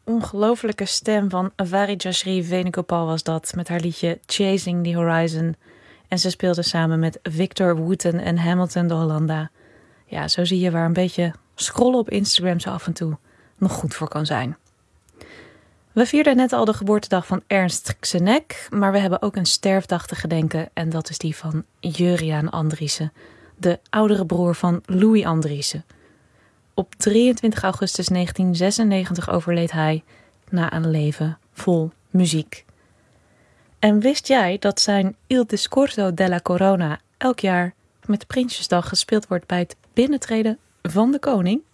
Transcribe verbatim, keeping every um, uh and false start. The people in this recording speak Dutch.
ongelofelijke stem van Varijasri Venugopal was dat, met haar liedje Chasing the Horizon. En ze speelde samen met Victor Wooten en Hamilton de Hollanda. Ja, zo zie je waar een beetje scrollen op Instagram zo af en toe nog goed voor kan zijn. We vierden net al de geboortedag van Ernst Ksenek, maar we hebben ook een sterfdag te gedenken en dat is die van Juriaan Andriessen, de oudere broer van Louis Andriessen. Op drieëntwintig augustus negentien zesennegentig overleed hij na een leven vol muziek. En wist jij dat zijn Il Discorso della Corona elk jaar met Prinsjesdag gespeeld wordt bij het binnentreden van de koning?